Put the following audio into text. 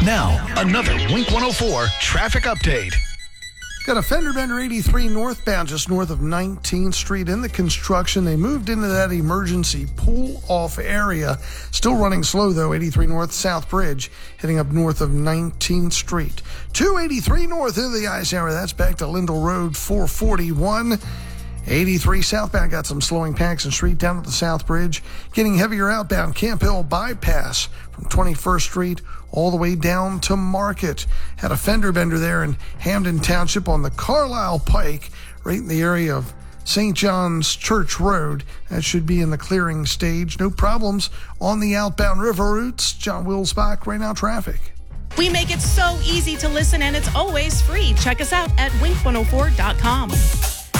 Now, another Wink 104 traffic update. Got a fender bender 83 northbound just north of 19th Street in the construction. They moved into that emergency pull-off area. Still running slow, though. 83 north, South Bridge, heading up north of 19th Street. 283 north into the ice hour. That's back to Lindell Road, 441. 83 southbound got some slowing. Paxson Street down at the South Bridge. Getting heavier outbound Camp Hill bypass from 21st Street all the way down to Market. Had a fender bender there in Hamden Township on the Carlisle Pike, right in the area of St. John's Church Road. That should be in the clearing stage. No problems on the outbound river routes. John Wilsbach, right now traffic. We make it so easy to listen, and it's always free. Check us out at wink104.com.